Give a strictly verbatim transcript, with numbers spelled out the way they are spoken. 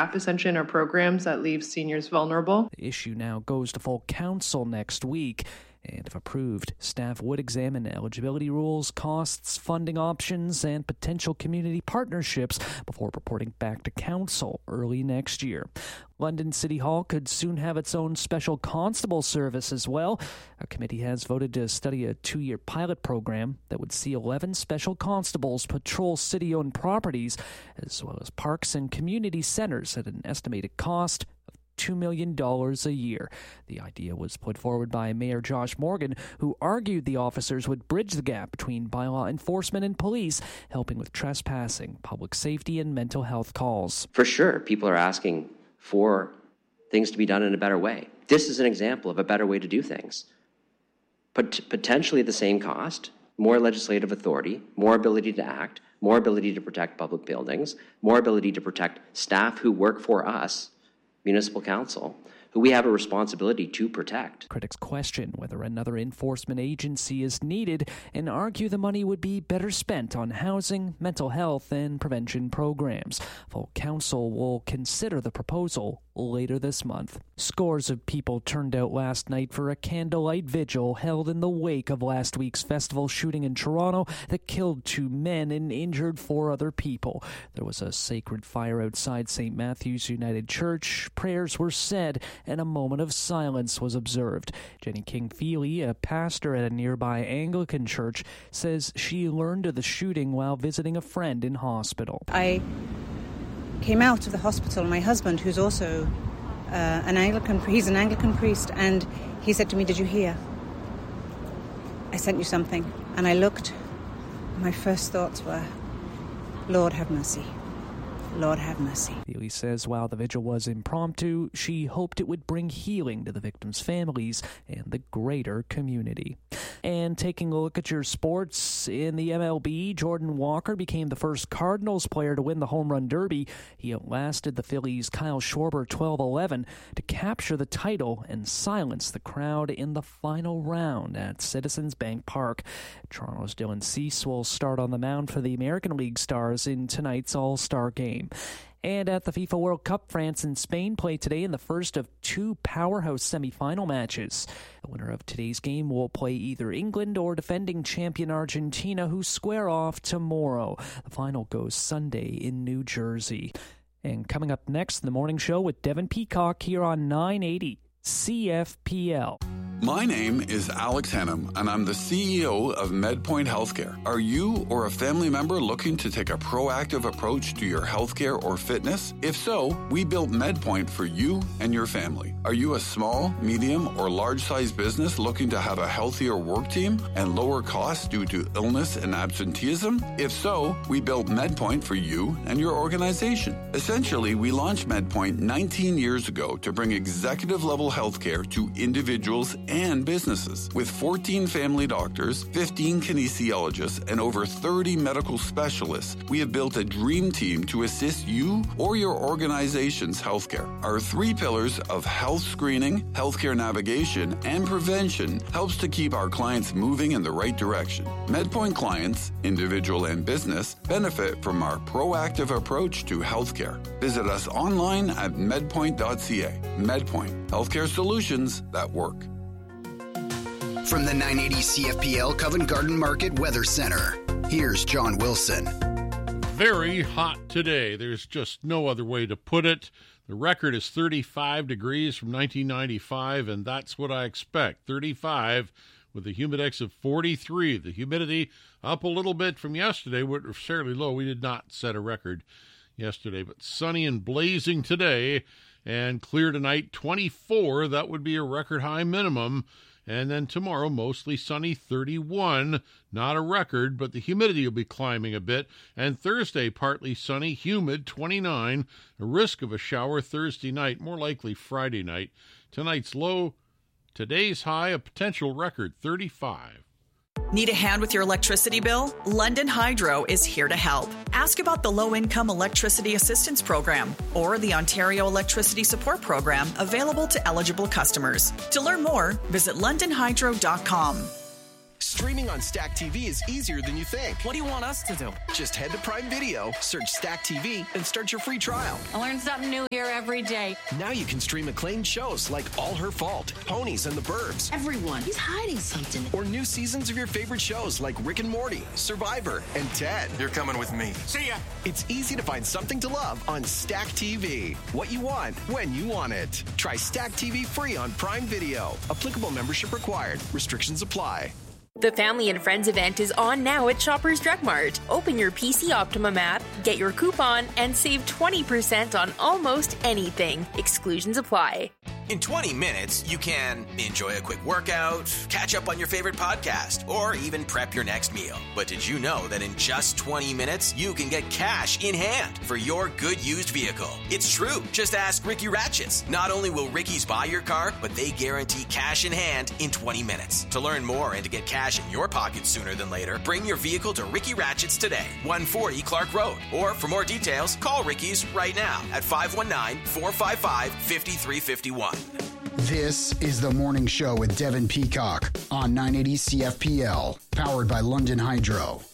staff essentially in our programs that leaves seniors vulnerable. The issue now goes to full council next week. And if approved, staff would examine eligibility rules, costs, funding options, and potential community partnerships before reporting back to council early next year. London City Hall could soon have its own special constable service as well. A committee has voted to study a two-year pilot program that would see eleven special constables patrol city-owned properties, as well as parks and community centers at an estimated cost two million dollars a year. The idea was put forward by Mayor Josh Morgan, who argued the officers would bridge the gap between bylaw enforcement and police, helping with trespassing, public safety, and mental health calls. For sure, people are asking for things to be done in a better way. This is an example of a better way to do things. But potentially at the same cost, more legislative authority, more ability to act, more ability to protect public buildings, more ability to protect staff who work for us, municipal council, who we have a responsibility to protect. Critics question whether another enforcement agency is needed and argue the money would be better spent on housing, mental health, and prevention programs. Full council will consider the proposal later this month. Scores of people turned out last night for a candlelight vigil held in the wake of last week's festival shooting in Toronto that killed two men and injured four other people. There was a sacred fire outside Saint Matthew's United Church. Prayers were said, and a moment of silence was observed. Jenny King-Feely, a pastor at a nearby Anglican church, says she learned of the shooting while visiting a friend in hospital. I came out of the hospital, and my husband, who's also uh, an Anglican, he's an Anglican priest, and he said to me, "Did you hear? I sent you something." And I looked. My first thoughts were, Lord have mercy. Lord have mercy. Feely says while the vigil was impromptu, she hoped it would bring healing to the victims' families and the greater community. And taking a look at your sports, in the M L B, Jordan Walker became the first Cardinals player to win the Home Run Derby. He outlasted the Phillies' Kyle Schwarber twelve eleven to capture the title and silence the crowd in the final round at Citizens Bank Park. Toronto's Dylan Cease will start on the mound for the American League Stars in tonight's All-Star game. And at the FIFA World Cup, France and Spain play today in the first of two powerhouse semifinal matches. The winner of today's game will play either England or defending champion Argentina, who square off tomorrow. The final goes Sunday in New Jersey. And coming up next in the morning show with Devin Peacock here on nine eighty C F P L. My name is Alex Hennum, and I'm the C E O of MedPoint Healthcare. Are you or a family member looking to take a proactive approach to your healthcare or fitness? If so, we built MedPoint for you and your family. Are you a small, medium, or large-sized business looking to have a healthier work team and lower costs due to illness and absenteeism? If so, we built MedPoint for you and your organization. Essentially, we launched MedPoint nineteen years ago to bring executive-level healthcare to individuals and businesses. With fourteen family doctors, fifteen kinesiologists, and over thirty medical specialists, we have built a dream team to assist you or your organization's healthcare. Our three pillars of health screening, healthcare navigation, and prevention helps to keep our clients moving in the right direction. MedPoint clients, individual and business, benefit from our proactive approach to healthcare. Visit us online at medpoint dot c a. MedPoint, healthcare solutions that work. From the nine eighty C F P L Covent Garden Market Weather Center, here's John Wilson. Very hot today. There's just no other way to put it. The record is thirty-five degrees from nineteen ninety-five, and that's what I expect. thirty-five with a humidex of forty-three. The humidity up a little bit from yesterday. We're fairly low. We did not set a record yesterday, but sunny and blazing today, and clear tonight, twenty-four. That would be a record high minimum. And then tomorrow, mostly sunny, thirty-one. Not a record, but the humidity will be climbing a bit. And Thursday, partly sunny, humid, twenty-nine. A risk of a shower Thursday night, more likely Friday night. Tonight's low, today's high, a potential record, thirty-five. Need a hand with your electricity bill? London Hydro is here to help. Ask about the Low-Income Electricity Assistance Program or the Ontario Electricity Support Program available to eligible customers. To learn more, visit london hydro dot com. Streaming on Stack T V is easier than you think. What do you want us to do? Just head to Prime Video, search Stack T V, and start your free trial. I learn something new here every day. Now you can stream acclaimed shows like All Her Fault, Ponies and the Burbs. Everyone, he's hiding something. Or new seasons of your favorite shows like Rick and Morty, Survivor, and Ted. You're coming with me. See ya. It's easy to find something to love on Stack T V. What you want, when you want it. Try Stack T V free on Prime Video. Applicable membership required. Restrictions apply. The Family and Friends event is on now at Shoppers Drug Mart. Open your P C Optimum app, get your coupon, and save twenty percent on almost anything. Exclusions apply. In twenty minutes, you can enjoy a quick workout, catch up on your favorite podcast, or even prep your next meal. But did you know that in just twenty minutes, you can get cash in hand for your good used vehicle? It's true. Just ask Ricky Ratchets. Not only will Ricky's buy your car, but they guarantee cash in hand in twenty minutes. To learn more and to get cash in your pocket sooner than later, bring your vehicle to Ricky Ratchets today, one forty Clark Road. Or for more details, call Ricky's right now at five one nine, four five five, five three five one. This is The Morning Show with Devin Peacock on nine eighty C F P L, powered by London Hydro.